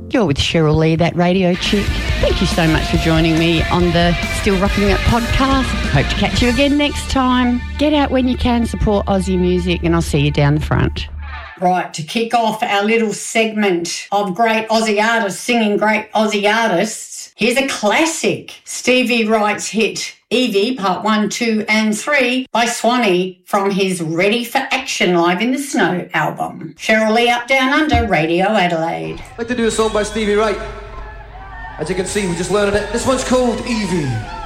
You're with Cheryl Lee, that radio chick. Thank you so much for joining me on the Still Rocking It podcast. Hope to catch you again next time. Get out when you can, support Aussie music, and I'll see you down the front. Right, to kick off our little segment of great Aussie artists singing great Aussie artists, here's a classic Stevie Wright's hit, Evie, Part 1, 2 and 3 by Swanee from his Ready for Action Live in the Snow album. Cheryl Lee, Up Down Under, Radio Adelaide. I'd like to do a song by Stevie Wright. As you can see, we're just learning it. This one's called Evie.